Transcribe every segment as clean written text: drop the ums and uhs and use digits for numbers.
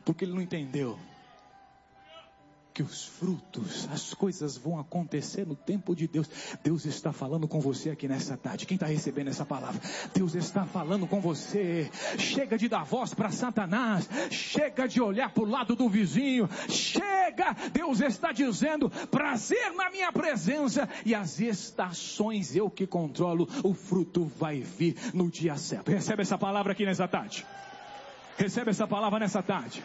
Porque ele não entendeu que os frutos, as coisas vão acontecer no tempo de Deus. Deus está falando com você aqui nessa tarde. Quem está recebendo essa palavra? Deus está falando com você. Chega de dar voz para Satanás. Chega de olhar para o lado do vizinho. Chega! Deus está dizendo: prazer na minha presença. E as estações eu que controlo. O fruto vai vir no dia certo. Recebe essa palavra aqui nessa tarde. Recebe essa palavra nessa tarde.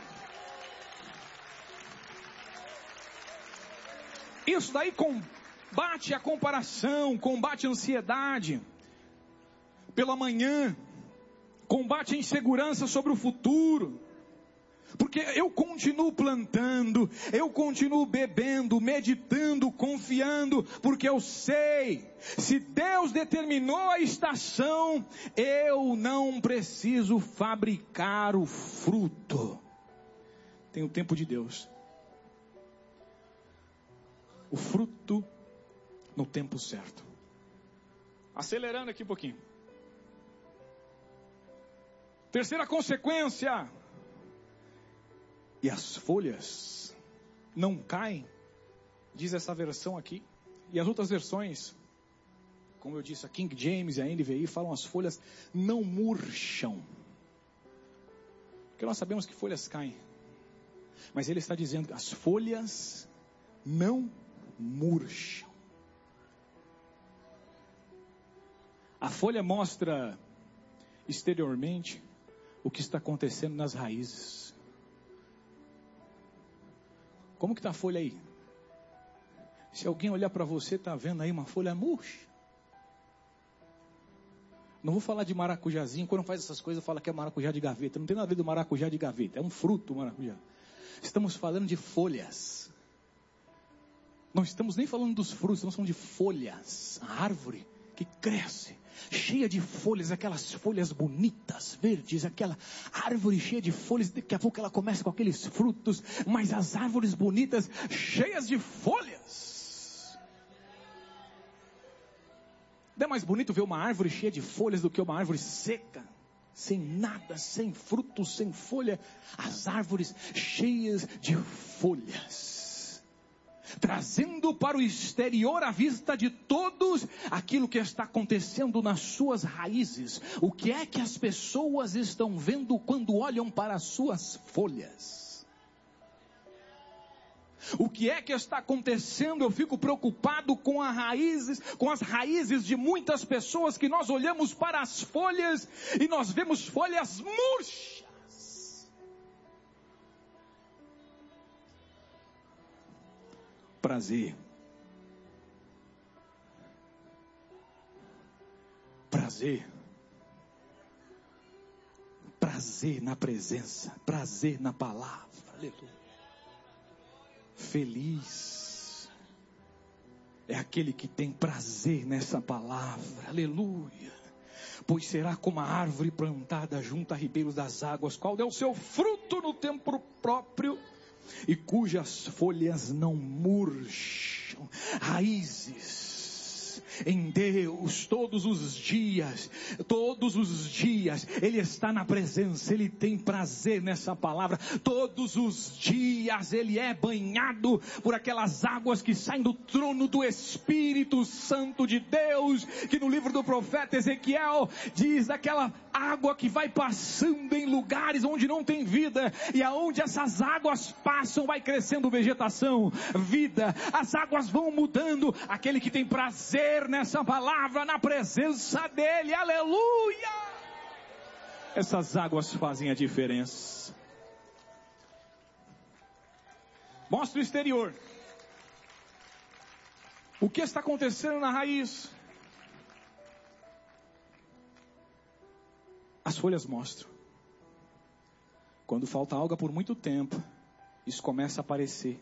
Isso daí combate a comparação, combate a ansiedade pela manhã, combate a insegurança sobre o futuro. Porque eu continuo plantando, eu continuo bebendo, meditando, confiando, porque eu sei, se Deus determinou a estação, eu não preciso fabricar o fruto. Tem o tempo de Deus. O fruto no tempo certo. Acelerando aqui um pouquinho. Terceira consequência. E as folhas não caem, diz essa versão aqui. E as outras versões, como eu disse, a King James e a NVI falam: as folhas não murcham. Porque nós sabemos que folhas caem. Mas ele está dizendo que as folhas não murcham. A folha mostra exteriormente o que está acontecendo nas raízes. Como que está a folha aí? Se alguém olhar para você, está vendo aí uma folha murcha? Não vou falar de maracujazinho. Quando faz essas coisas, fala que é maracujá de gaveta. Não tem nada a ver do maracujá de gaveta. É um fruto, o maracujá. Estamos falando de folhas. Não estamos nem falando dos frutos, estamos falando de folhas. A árvore que cresce, cheia de folhas, aquelas folhas bonitas, verdes, aquela árvore cheia de folhas. Daqui a pouco ela começa com aqueles frutos, mas as árvores bonitas, cheias de folhas. Não é mais bonito ver uma árvore cheia de folhas do que uma árvore seca, sem nada, sem frutos, sem folha. As árvores cheias de folhas, trazendo para o exterior, à vista de todos, aquilo que está acontecendo nas suas raízes. O que é que as pessoas estão vendo quando olham para as suas folhas? O que é que está acontecendo? Eu fico preocupado com as raízes de muitas pessoas, que nós olhamos para as folhas e nós vemos folhas murchas. Prazer. Prazer. Prazer na presença. Prazer na palavra. Aleluia. Feliz é aquele que tem prazer nessa palavra. Aleluia. Pois será como a árvore plantada junto a ribeiros das águas, qual deu o seu fruto no tempo próprio, e cujas folhas não murcham. Raízes em Deus todos os dias, Ele está na presença, Ele tem prazer nessa palavra, todos os dias Ele é banhado por aquelas águas que saem do trono do Espírito Santo de Deus, que no livro do profeta Ezequiel diz aquela água que vai passando em lugares onde não tem vida, e aonde essas águas passam vai crescendo vegetação, vida, as águas vão mudando. Aquele que tem prazer nessa palavra, na presença dele, aleluia, essas águas fazem a diferença. Mostra o exterior, o que está acontecendo na raiz. As folhas mostram. Quando falta alga por muito tempo, isso começa a aparecer.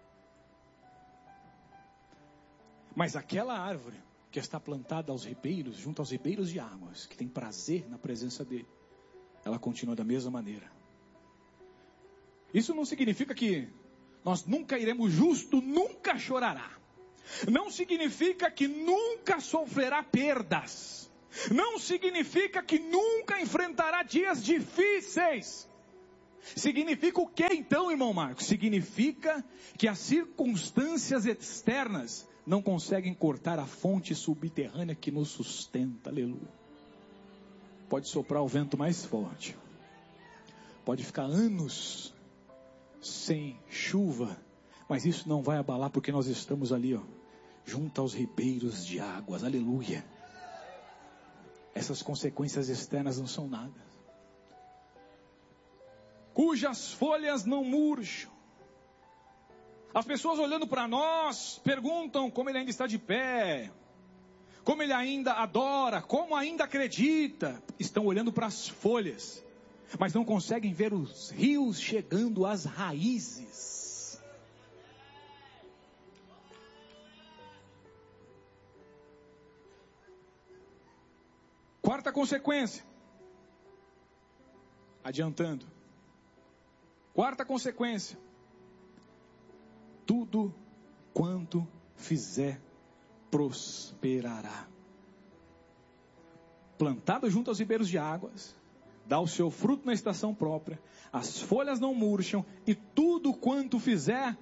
Mas aquela árvore que está plantada aos ribeiros, junto aos ribeiros de águas, que tem prazer na presença dele, ela continua da mesma maneira. Isso não significa que nós nunca iremos, justo nunca chorará. Não significa que nunca sofrerá perdas. Não significa que nunca enfrentará dias difíceis. Significa o que então, irmão Marcos? Significa que as circunstâncias externas não conseguem cortar a fonte subterrânea que nos sustenta. Aleluia. Pode soprar o vento mais forte. Pode ficar anos sem chuva, mas isso não vai abalar, porque nós estamos ali, junto aos ribeiros de águas. Aleluia. Essas consequências externas não são nada. Cujas folhas não murcham. As pessoas olhando para nós perguntam como ele ainda está de pé, como ele ainda adora, como ainda acredita. Estão olhando para as folhas, mas não conseguem ver os rios chegando às raízes. Quarta consequência, adiantando. Quarta consequência: tudo quanto fizer prosperará. Plantado junto aos ribeiros de águas, dá o seu fruto na estação própria, as folhas não murcham, e tudo quanto fizer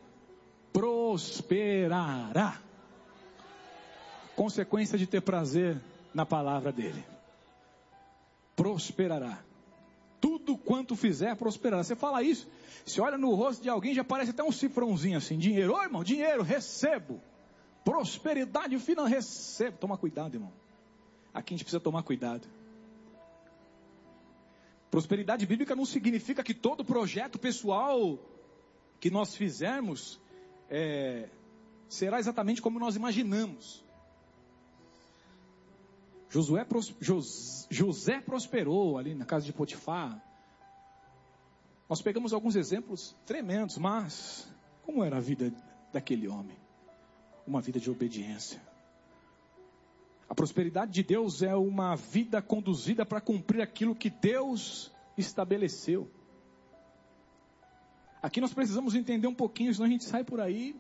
prosperará. Consequência de ter prazer na palavra dele. Prosperará. Tudo quanto fizer prosperará. Você fala isso, você olha no rosto de alguém, já parece até um cifrãozinho assim. Dinheiro, ô irmão, dinheiro, recebo. Prosperidade financeira, recebo. Toma cuidado, irmão. Aqui a gente precisa tomar cuidado. Prosperidade bíblica não significa que todo projeto pessoal que nós fizermos será exatamente como nós imaginamos. José prosperou ali na casa de Potifar. Nós pegamos alguns exemplos tremendos, mas como era a vida daquele homem? Uma vida de obediência. A prosperidade de Deus é uma vida conduzida para cumprir aquilo que Deus estabeleceu. Aqui nós precisamos entender um pouquinho, senão a gente sai por aí.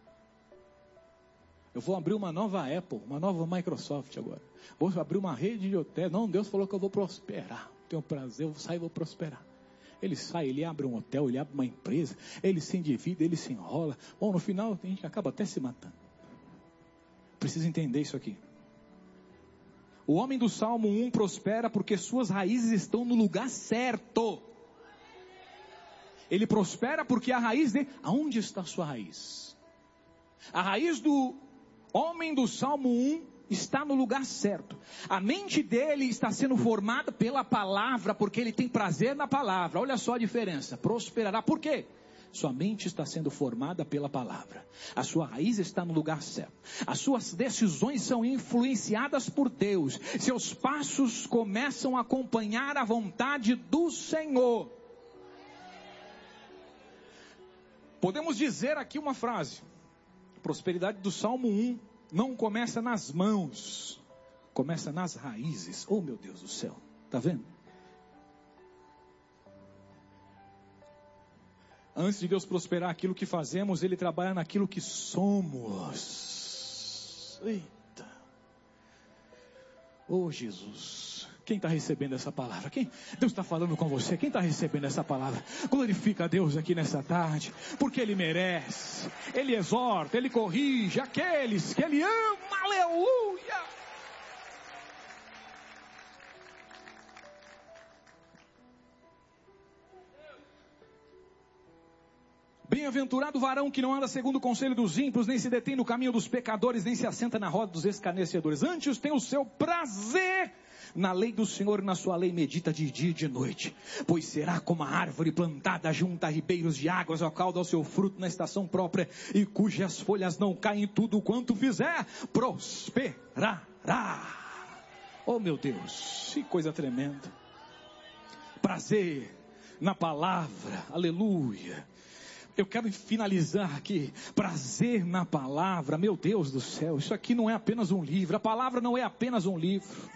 Eu vou abrir uma nova Apple, uma nova Microsoft agora. Vou abrir uma rede de hotel. Não, Deus falou que eu vou prosperar. Tenho prazer, eu vou sair e vou prosperar. Ele sai, ele abre um hotel, ele abre uma empresa, ele se endivida, ele se enrola. Bom, no final a gente acaba até se matando. Precisa entender isso aqui. O homem do Salmo 1 prospera porque suas raízes estão no lugar certo. Ele prospera porque a raiz dele... Aonde está a sua raiz? A raiz do homem do Salmo 1 está no lugar certo. A mente dele está sendo formada pela palavra, porque ele tem prazer na palavra. Olha só a diferença. Prosperará. Por quê? Sua mente está sendo formada pela palavra. A sua raiz está no lugar certo. As suas decisões são influenciadas por Deus. Seus passos começam a acompanhar a vontade do Senhor. Podemos dizer aqui uma frase. A prosperidade do Salmo 1 não começa nas mãos, começa nas raízes. Oh, meu Deus do céu, está vendo? Antes de Deus prosperar aquilo que fazemos, Ele trabalha naquilo que somos. Eita! Oh, Jesus! Quem está recebendo essa palavra? Deus está falando com você. Quem está recebendo essa palavra? Glorifica a Deus aqui nessa tarde, porque Ele merece. Ele exorta, Ele corrige aqueles que Ele ama. Aleluia! Bem-aventurado o varão que não anda segundo o conselho dos ímpios, nem se detém no caminho dos pecadores, nem se assenta na roda dos escarnecedores. Antes tem o seu prazer na lei do Senhor, e na sua lei medita de dia e de noite. Pois será como a árvore plantada junto a ribeiros de águas, ao qual dá o seu fruto na estação própria, e cujas folhas não caem, tudo quanto fizer prosperará. Oh, meu Deus, que coisa tremenda. Prazer na palavra, aleluia. Eu quero finalizar aqui, prazer na palavra. Meu Deus do céu, isso aqui não é apenas um livro, a palavra não é apenas um livro.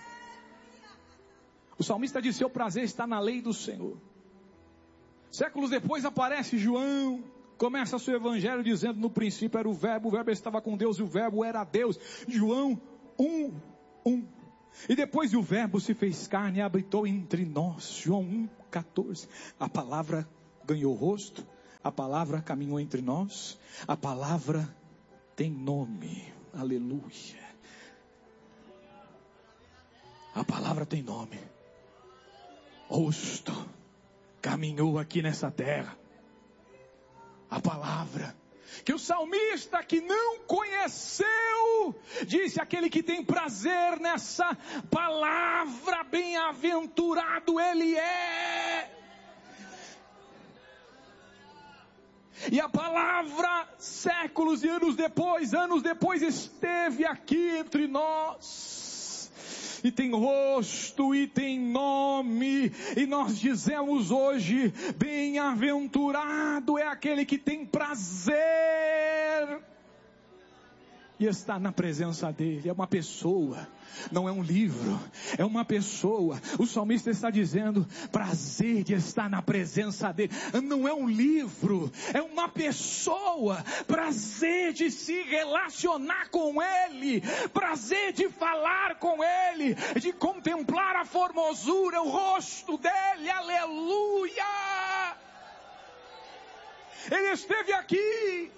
O salmista diz: seu prazer está na lei do Senhor. Séculos depois aparece João, começa seu evangelho dizendo: no princípio era o verbo estava com Deus e o verbo era Deus. João 1:1. E depois o verbo se fez carne e habitou entre nós. João 1:14. A palavra ganhou rosto, a palavra caminhou entre nós, a palavra tem nome, aleluia. A palavra tem nome, rosto, caminhou aqui nessa terra. A palavra que o salmista que não conheceu, disse: aquele que tem prazer nessa palavra, bem-aventurado ele é. E a palavra, séculos e anos depois, esteve aqui entre nós. E tem rosto, e tem nome, e nós dizemos hoje: bem-aventurado é aquele que tem prazer e está na presença dele. É uma pessoa, não é um livro, é uma pessoa. O salmista está dizendo: prazer de estar na presença dele. Não é um livro, é uma pessoa. Prazer de se relacionar com ele, prazer de falar com ele, de contemplar a formosura, o rosto dele. Aleluia! Ele esteve aqui.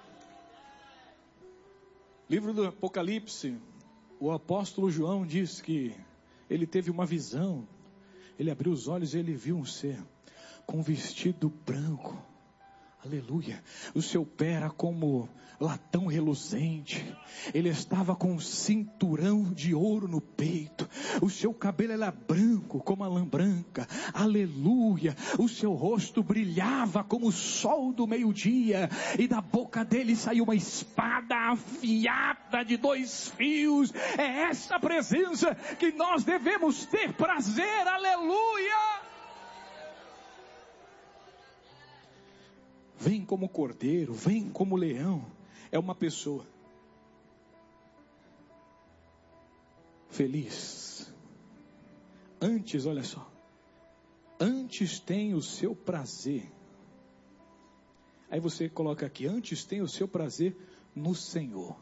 Livro do Apocalipse, o apóstolo João diz que ele teve uma visão. Ele abriu os olhos e ele viu um ser com vestido branco. Aleluia. O seu pé era como latão reluzente. Ele estava com um cinturão de ouro no peito. O seu cabelo era branco como a lã branca. Aleluia. O seu rosto brilhava como o sol do meio-dia. E da boca dele saiu uma espada afiada de 2 fios. É essa presença que nós devemos ter prazer. Aleluia. Vem como cordeiro, vem como leão. É uma pessoa feliz. Antes, olha só, antes tem o seu prazer. Aí você coloca aqui: antes tem o seu prazer no Senhor.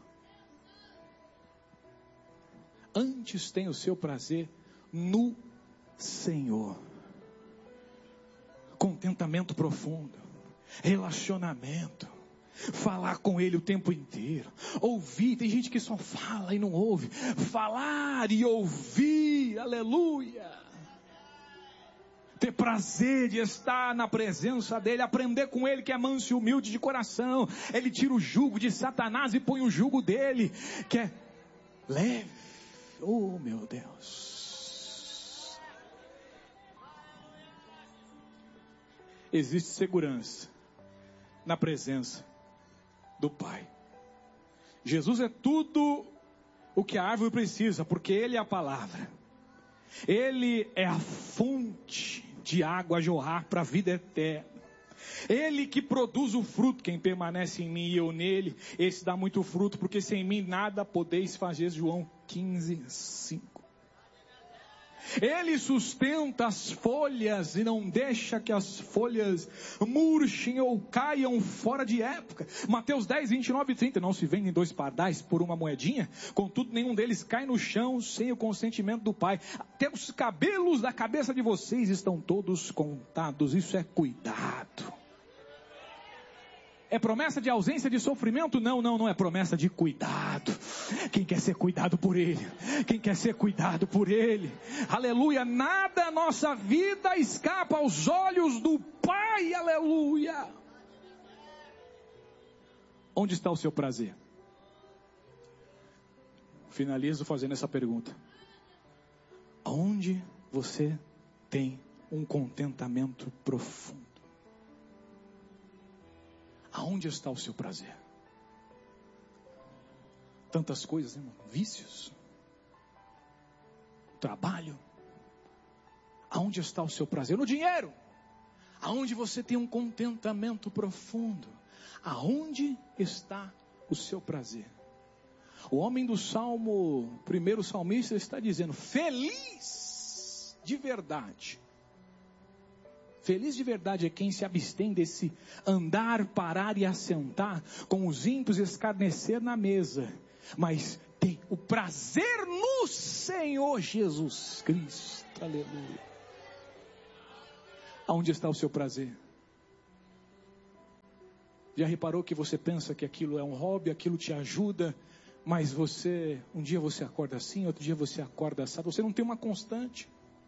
Antes tem o seu prazer no Senhor. Contentamento profundo, relacionamento, falar com ele o tempo inteiro, ouvir. Tem gente que só fala e não ouve. Falar e ouvir, aleluia. Ter prazer de estar na presença dele, aprender com ele que é manso e humilde de coração. Ele tira o jugo de Satanás e põe o jugo dele, que é leve. Oh, meu Deus. Existe segurança na presença do Pai. Jesus é tudo o que a árvore precisa, porque Ele é a palavra. Ele é a fonte de água a jorrar para a vida eterna. Ele que produz o fruto. Quem permanece em mim e eu nele, esse dá muito fruto, porque sem mim nada podeis fazer. João 15:5. Ele sustenta as folhas e não deixa que as folhas murchem ou caiam fora de época. Mateus 10:29-30. Não se vendem 2 pardais por uma moedinha? Contudo, nenhum deles cai no chão sem o consentimento do Pai. Até os cabelos da cabeça de vocês estão todos contados. Isso é cuidado. É promessa de ausência de sofrimento? Não é promessa de cuidado. Quem quer ser cuidado por Ele? Quem quer ser cuidado por Ele? Aleluia. Nada na nossa vida escapa aos olhos do Pai. Aleluia. Onde está o seu prazer? Finalizo fazendo essa pergunta. Onde você tem um contentamento profundo? Aonde está o seu prazer? Tantas coisas, irmão. Vícios. Trabalho. Aonde está o seu prazer? No dinheiro. Aonde você tem um contentamento profundo? Aonde está o seu prazer? O homem do Salmo, primeiro salmista, está dizendo: feliz de verdade. Feliz de verdade é quem se abstém desse andar, parar e assentar, com os ímpios escarnecer na mesa, mas tem o prazer no Senhor Jesus Cristo. Aleluia. Aonde está o seu prazer? Já reparou que você pensa que aquilo é um hobby, aquilo te ajuda, mas um dia você acorda assim, outro dia você acorda assado, você não tem uma constante.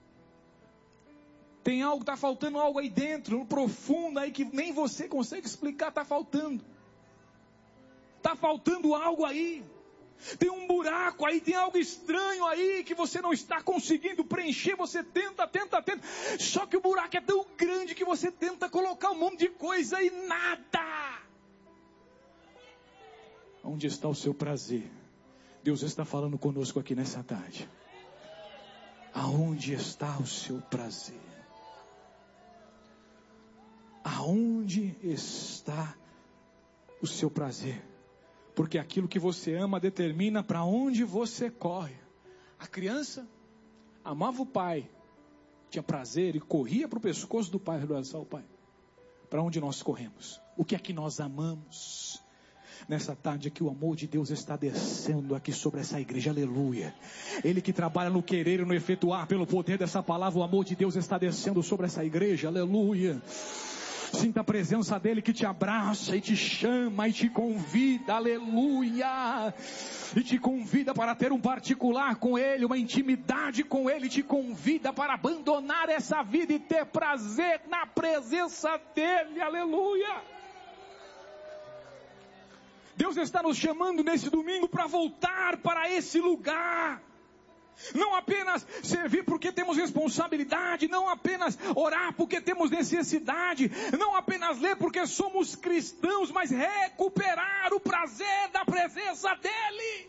Tem algo, está faltando algo aí dentro, no profundo aí que nem você consegue explicar, está faltando. Está faltando algo aí. Tem um buraco aí, tem algo estranho aí que você não está conseguindo preencher, você tenta. Só que o buraco é tão grande que você tenta colocar um monte de coisa e nada. Onde está o seu prazer? Deus está falando conosco aqui nessa tarde. Aonde está o seu prazer? Aonde está o seu prazer? Porque aquilo que você ama determina para onde você corre. A criança amava o pai, tinha prazer e corria para o pescoço do pai, abraçar o pai. Para onde nós corremos? O que é que nós amamos? Nessa tarde aqui o amor de Deus está descendo aqui sobre essa igreja, aleluia. Ele que trabalha no querer e no efetuar pelo poder dessa palavra, o amor de Deus está descendo sobre essa igreja, aleluia. Sinta a presença dele que te abraça e te chama e te convida, aleluia. E te convida para ter um particular com ele, uma intimidade com ele, te convida para abandonar essa vida e ter prazer na presença dele, aleluia. Deus está nos chamando nesse domingo para voltar para esse lugar. Não apenas servir porque temos responsabilidade, não apenas orar porque temos necessidade, não apenas ler porque somos cristãos, mas recuperar o prazer da presença dEle.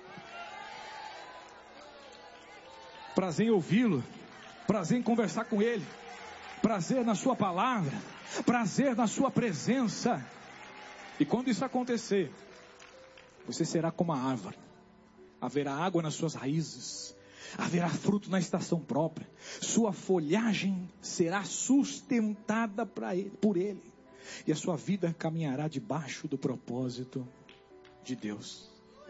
Prazer em ouvi-lo, prazer em conversar com Ele, prazer na sua palavra, prazer na sua presença. E quando isso acontecer, você será como a árvore. Haverá água nas suas raízes, haverá fruto na estação própria, sua folhagem será sustentada por Ele, e a sua vida caminhará debaixo do propósito de Deus.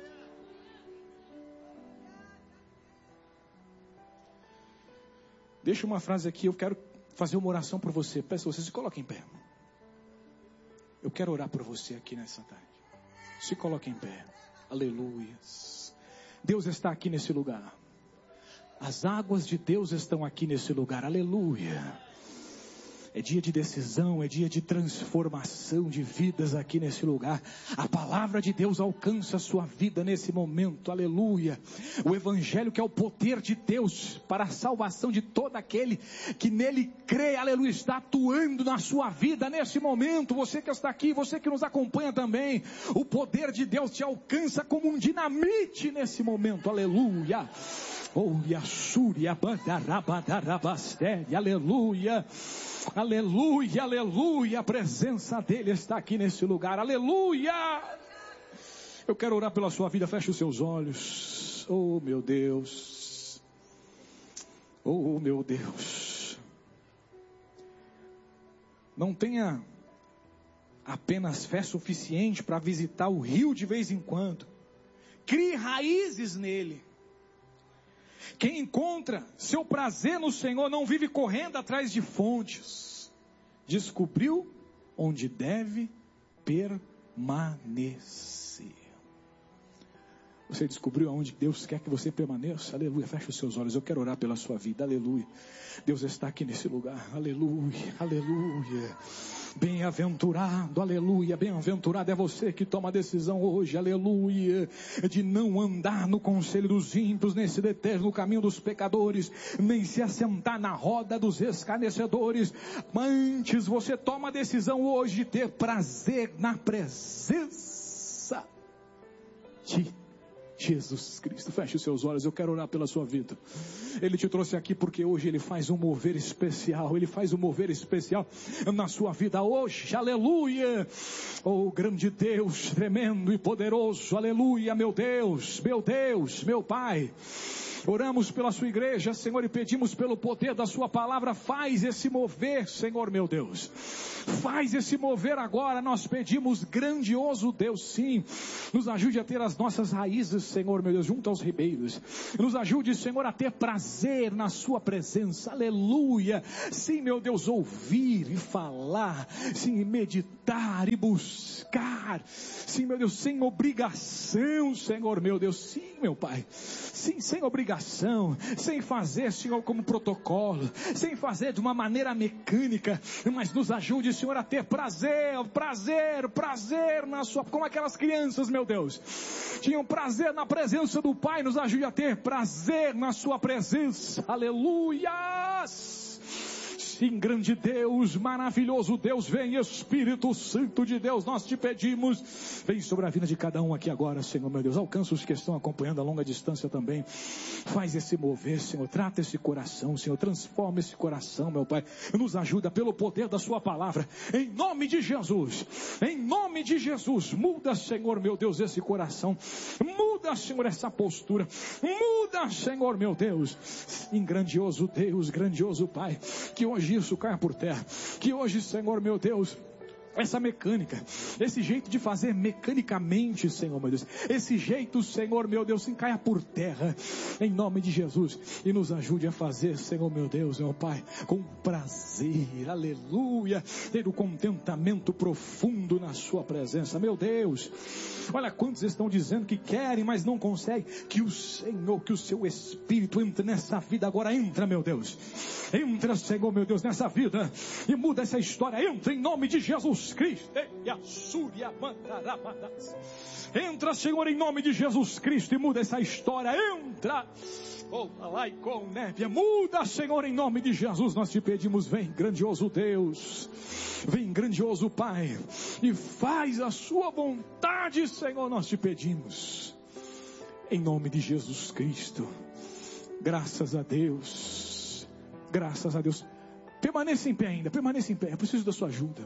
Deixa uma frase aqui, eu quero fazer uma oração por você. Peço a você, se coloque em pé. Eu quero orar por você aqui nessa tarde. Se coloque em pé. Aleluias. Deus está aqui nesse lugar. As águas de Deus estão aqui nesse lugar. Aleluia. É dia de decisão, é dia de transformação de vidas aqui nesse lugar. A palavra de Deus alcança a sua vida nesse momento, aleluia. O Evangelho, que é o poder de Deus para a salvação de todo aquele que nele crê, aleluia, está atuando na sua vida nesse momento. Você que está aqui, você que nos acompanha também, o poder de Deus te alcança como um dinamite nesse momento, aleluia. Oh, Yassuria Bandarabastere, aleluia. Aleluia, aleluia, a presença dele está aqui nesse lugar, aleluia. Eu quero orar pela sua vida, feche os seus olhos. Oh meu Deus, oh meu Deus. Não tenha apenas fé suficiente para visitar o rio de vez em quando. Crie raízes nele. Quem encontra seu prazer no Senhor não vive correndo atrás de fontes. Descobriu onde deve permanecer. Você descobriu aonde Deus quer que você permaneça? Aleluia, feche os seus olhos, eu quero orar pela sua vida, aleluia. Deus está aqui nesse lugar, aleluia, aleluia. Bem-aventurado, aleluia, bem-aventurado é você que toma a decisão hoje, aleluia, de não andar no conselho dos ímpios, nem se deter no caminho dos pecadores, nem se assentar na roda dos escarnecedores. Antes você toma a decisão hoje de ter prazer na presença de Jesus Cristo. Feche os seus olhos, eu quero orar pela sua vida. Ele te trouxe aqui porque hoje Ele faz um mover especial. Ele faz um mover especial na sua vida hoje, aleluia. Oh grande Deus, tremendo e poderoso, aleluia. Meu Deus, meu Pai, oramos pela sua igreja, Senhor, e pedimos pelo poder da sua palavra. Faz esse mover, Senhor meu Deus, faz esse mover agora. Nós pedimos, grandioso Deus, sim, nos ajude a ter as nossas raízes, Senhor meu Deus, junto aos ribeiros. Nos ajude, Senhor, a ter prazer na sua presença, aleluia. Sim, meu Deus, ouvir e falar, sim, e meditar tentar e buscar, sim, meu Deus, sem obrigação, Senhor, meu Deus, sim, meu Pai, sim, sem obrigação, sem fazer, Senhor, como protocolo, sem fazer de uma maneira mecânica, mas nos ajude, Senhor, a ter prazer na sua, como aquelas crianças, meu Deus, tinham prazer na presença do Pai, nos ajude a ter prazer na sua presença, aleluias. Sim, grande Deus, maravilhoso Deus, vem Espírito Santo de Deus, nós te pedimos, vem sobre a vida de cada um aqui agora, Senhor, meu Deus, alcança os que estão acompanhando a longa distância também, faz esse mover, Senhor, trata esse coração, Senhor, transforma esse coração, meu Pai, nos ajuda pelo poder da sua palavra, em nome de Jesus, muda, Senhor, meu Deus, esse coração, muda, Senhor, essa postura, muda, Senhor, meu Deus, sim, grandioso Deus, grandioso Pai, que hoje isso caia por terra, que hoje, Senhor, meu Deus, essa mecânica, esse jeito de fazer mecanicamente, Senhor, meu Deus, esse jeito, Senhor, meu Deus, sim, caia por terra, em nome de Jesus, e nos ajude a fazer, Senhor, meu Deus, meu Pai, com prazer, aleluia, ter o contentamento profundo na sua presença, meu Deus, olha quantos estão dizendo que querem, mas não conseguem, que o Senhor, que o seu Espírito entre nessa vida agora, entra, meu Deus, entra, Senhor, meu Deus, nessa vida, e muda essa história, entra em nome de Jesus Cristo, entra, Senhor, em nome de Jesus Cristo, e muda essa história, entra, muda, Senhor, em nome de Jesus, nós te pedimos, vem, grandioso Deus, vem, grandioso Pai, e faz a sua vontade, Senhor, nós te pedimos, em nome de Jesus Cristo, graças a Deus, permaneça em pé ainda, eu preciso da sua ajuda,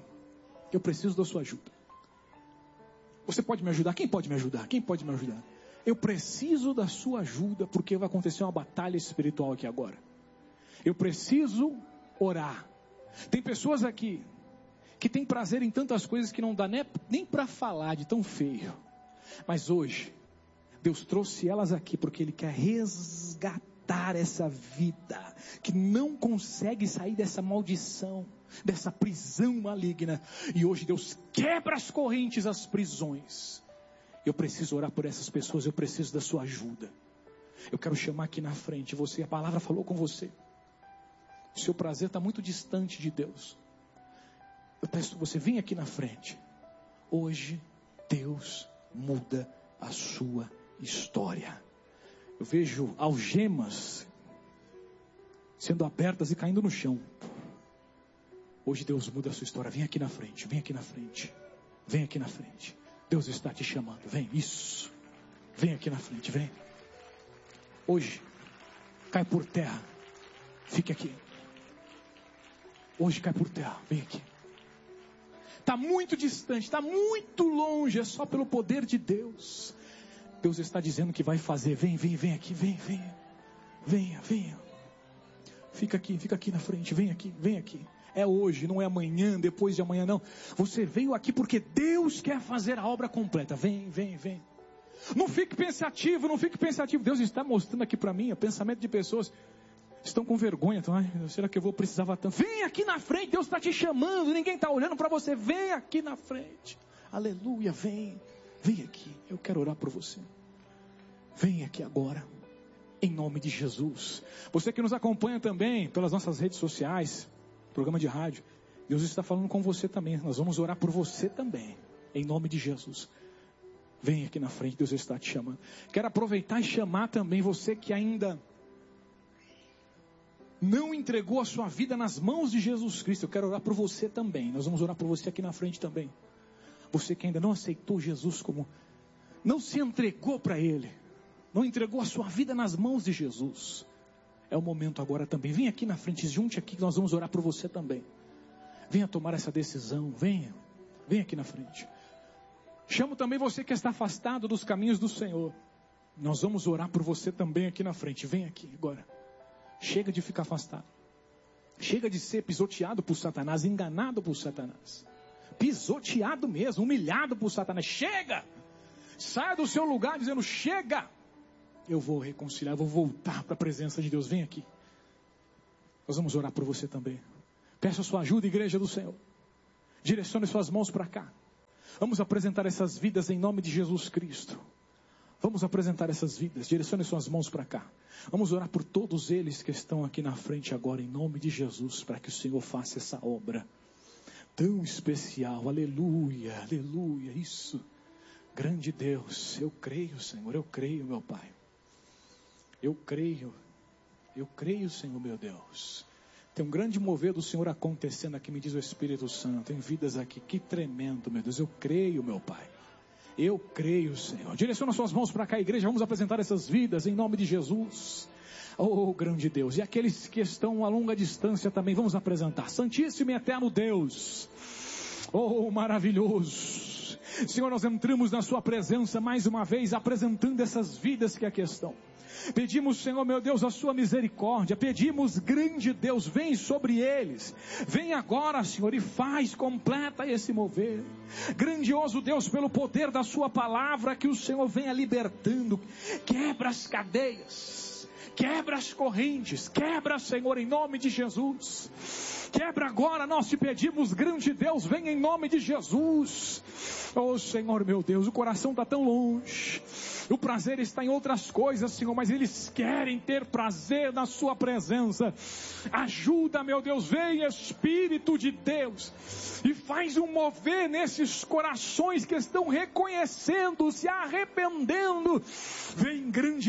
você pode me ajudar? Quem pode me ajudar? Eu preciso da sua ajuda, porque vai acontecer uma batalha espiritual aqui agora, eu preciso orar, tem pessoas aqui, que tem prazer em tantas coisas que não dá nem para falar de tão feio, mas hoje, Deus trouxe elas aqui, porque Ele quer resgatar essa vida, que não consegue sair dessa maldição, dessa prisão maligna, e hoje Deus quebra as correntes, as prisões, eu preciso orar por essas pessoas, eu preciso da sua ajuda, eu quero chamar aqui na frente você, a palavra falou com você, o seu prazer está muito distante de Deus, eu peço que você venha aqui na frente, hoje Deus muda a sua história, eu vejo algemas sendo abertas e caindo no chão, hoje Deus muda a sua história, vem aqui na frente, Deus está te chamando, vem aqui na frente, vem, hoje, cai por terra, fique aqui, hoje cai por terra, vem aqui, está muito distante, está muito longe, é só pelo poder de Deus, Deus está dizendo que vai fazer, vem aqui, venha, fica aqui na frente, vem aqui, é hoje, não é amanhã, depois de amanhã não, você veio aqui porque Deus quer fazer a obra completa, vem, não fique pensativo, Deus está mostrando aqui para mim, o pensamento de pessoas, estão com vergonha, será que eu vou precisar tanto, vem aqui na frente, Deus está te chamando, ninguém está olhando para você, vem aqui na frente, aleluia, vem aqui, eu quero orar por você, vem aqui agora, em nome de Jesus, você que nos acompanha também, pelas nossas redes sociais, programa de rádio, Deus está falando com você também, nós vamos orar por você também, em nome de Jesus, vem aqui na frente, Deus está te chamando, quero aproveitar e chamar também você que ainda não entregou a sua vida nas mãos de Jesus Cristo, eu quero orar por você também, nós vamos orar por você aqui na frente também, você que ainda não aceitou Jesus como, não se entregou para Ele, não entregou a sua vida nas mãos de Jesus, é o momento agora também, vem aqui na frente, junte aqui que nós vamos orar por você também, venha tomar essa decisão, venha aqui na frente, chamo também você que está afastado dos caminhos do Senhor, nós vamos orar por você também aqui na frente, vem aqui agora, chega de ficar afastado, chega de ser pisoteado por Satanás, enganado por Satanás, pisoteado mesmo, humilhado por Satanás, chega, saia do seu lugar dizendo, chega, eu vou reconciliar, eu vou voltar para a presença de Deus, vem aqui, nós vamos orar por você também, peço a sua ajuda, igreja do Senhor, Direcione suas mãos para cá. Vamos apresentar essas vidas em nome de Jesus Cristo. Vamos apresentar essas vidas. Direcione suas mãos para cá. Vamos orar por todos eles que estão aqui na frente agora, em nome de Jesus, para que o Senhor faça essa obra tão especial. Aleluia, aleluia, isso. Grande Deus, eu creio, Senhor, eu creio, meu Pai. Eu creio, Senhor, meu Deus. Tem um grande mover do Senhor acontecendo aqui, me diz o Espírito Santo. Tem vidas aqui, que tremendo, meu Deus. Eu creio, meu Pai. Eu creio, Senhor. Direciona suas mãos para cá, igreja. Vamos apresentar essas vidas em nome de Jesus. Oh, grande Deus. E aqueles que estão a longa distância também, vamos apresentar. Santíssimo e eterno Deus. Oh, maravilhoso. Senhor, nós entramos na sua presença mais uma vez, apresentando essas vidas que aqui estão. Pedimos, Senhor, meu Deus, a sua misericórdia. Pedimos, grande Deus, vem sobre eles. Vem agora, Senhor, e completa esse mover. Grandioso Deus, pelo poder da sua palavra, que o Senhor venha libertando. Quebra as cadeias, quebra as correntes, quebra, Senhor, em nome de Jesus. Quebra agora, nós te pedimos, grande Deus, vem em nome de Jesus. Oh, Senhor, meu Deus, o coração está tão longe. O prazer está em outras coisas, Senhor, mas eles querem ter prazer na sua presença. Ajuda, meu Deus, vem Espírito de Deus e faz um mover nesses corações que estão reconhecendo, se arrependendo. Vem grande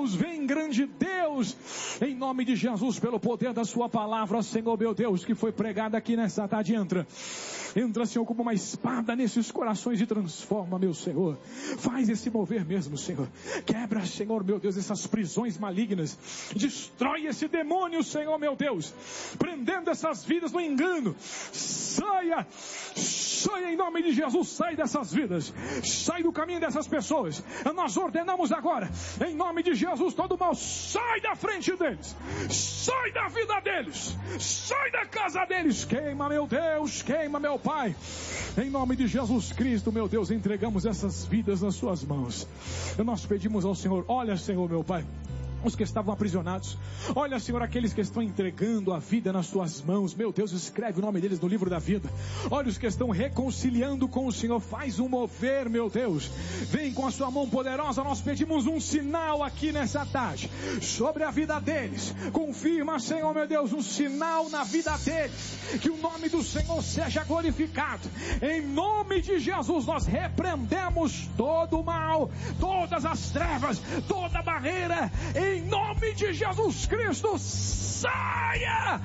Deus, em nome de Jesus, pelo poder da sua palavra, Senhor, meu Deus, que foi pregada aqui nessa tarde. Entra, Senhor, como uma espada nesses corações e transforma, meu Senhor. Faz esse mover mesmo, Senhor. Quebra, Senhor, meu Deus, essas prisões malignas. Destrói esse demônio, Senhor, meu Deus, prendendo essas vidas no engano. Saia em nome de Jesus, sai dessas vidas, sai do caminho dessas pessoas. Nós ordenamos agora, em nome de Jesus, todo mal sai da frente deles, sai da vida deles, sai da casa deles. Queima, meu Deus, queima, meu Pai, em nome de Jesus Cristo, meu Deus, entregamos essas vidas nas suas mãos. E nós pedimos ao Senhor, olha, Senhor, meu Pai, os que estavam aprisionados, olha, Senhor, aqueles que estão entregando a vida nas suas mãos, meu Deus, escreve o nome deles no livro da vida. Olha os que estão reconciliando com o Senhor, faz um mover, meu Deus, vem com a sua mão poderosa. Nós pedimos um sinal aqui nessa tarde, sobre a vida deles. Confirma, Senhor, meu Deus, um sinal na vida deles, que o nome do Senhor seja glorificado. Em nome de Jesus, nós repreendemos todo o mal, todas as trevas, toda barreira, em nome de Jesus Cristo. Saia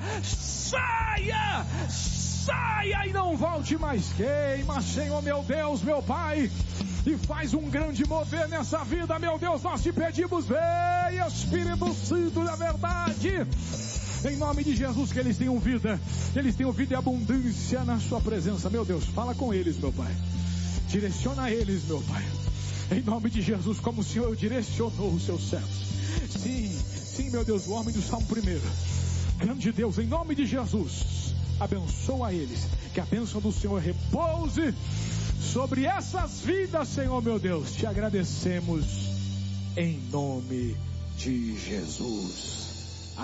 e não volte mais. Queima, Senhor, meu Deus, meu Pai, e faz um grande mover nessa vida, meu Deus. Nós te pedimos, vem Espírito Santo da verdade, em nome de Jesus, que eles tenham vida e abundância na sua presença, meu Deus. Fala com eles, meu Pai, direciona eles, meu Pai, em nome de Jesus, como o Senhor direcionou os seus servos. Sim, meu Deus, o homem do Salmo 1, grande Deus, em nome de Jesus, abençoa eles, que a bênção do Senhor repouse sobre essas vidas, Senhor, meu Deus. Te agradecemos em nome de Jesus.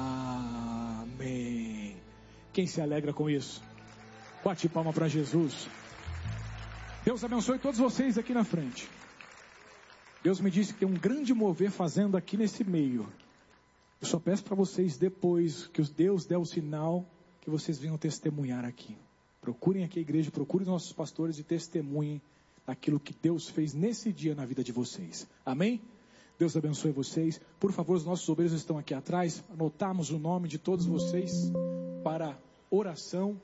Amém. Quem se alegra com isso? Bate palma para Jesus. Deus abençoe todos vocês aqui na frente. Deus me disse que tem um grande mover fazendo aqui nesse meio. Eu só peço para vocês, depois que Deus der o sinal, que vocês venham testemunhar aqui. Procurem aqui a igreja, procurem os nossos pastores e testemunhem aquilo que Deus fez nesse dia na vida de vocês. Amém? Deus abençoe vocês. Por favor, os nossos obreiros estão aqui atrás. Anotamos o nome de todos vocês para oração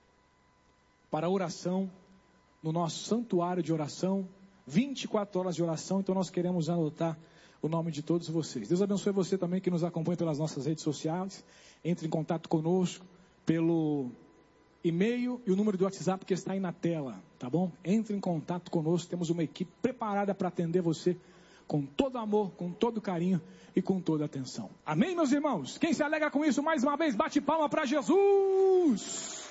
no nosso santuário de oração. 24 horas de oração, então nós queremos anotar o nome de todos vocês. Deus abençoe você também que nos acompanha pelas nossas redes sociais. Entre em contato conosco pelo e-mail e o número do WhatsApp que está aí na tela, tá bom? Entre em contato conosco, temos uma equipe preparada para atender você com todo amor, com todo carinho e com toda atenção. Amém, meus irmãos? Quem se alegra com isso, mais uma vez, bate palma para Jesus!